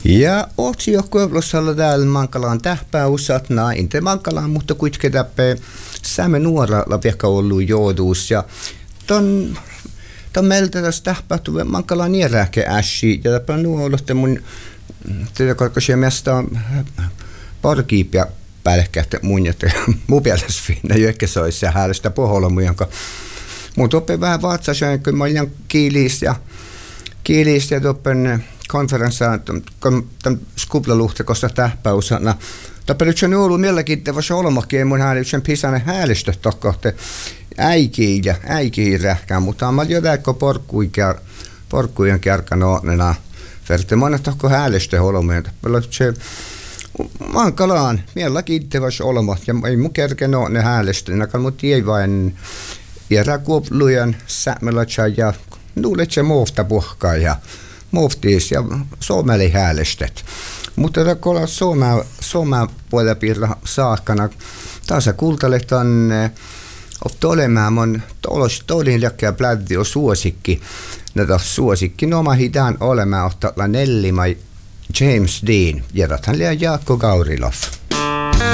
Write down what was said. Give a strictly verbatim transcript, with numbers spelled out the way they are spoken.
Ja otsi jo kuulussalla täällä mankalaan tähpää usatnaa, inte mankalaan, mutta kuitenkin täppä säämme nuoralla vielä ollut jouduus. Ja ton, ton meiltä tässä tähpää tulee mankalaan niin rääkeä äsi, ja täppä nuolotte mun, tätä korkoisia meistä on parkiipia pälkkähtä mun, että mun mielestä finna jökkä soisi se häällistä poholomu, jonka mun toppe vähän vaatsaisen, kun mä olin kiilis ja kiilis ja toppen konferenssaan tämän skuplaluhtikosta tähpäusana. Tapi nyt on ollut mielenkiintoista olemakin, mun hän on pisainen häälistö tokkohte äikiin ja äikiin rähkään, mutta on jo täykö porkkujen kärkän oonena. Verte monet tokko häälistö olemakin. Se mankalaan mielenkiintoista olemat ja ei mun kerken ole ne häälistö, mutta ei vain järä kuoplujen sämmelätsä ja nuulet se muofta puhkaa ja muoftiis ja suomeli häälestet. Mutta kun Suomen Suomen puolella piirrä saakkana taas kultalehtan olemaan mon tolos todin läkkää plätti on suosikki. Näitä suosikki no ma hitaan olemaan ottaa Nelli mai James Dean ja tähän liian Jaakko Gaurilov.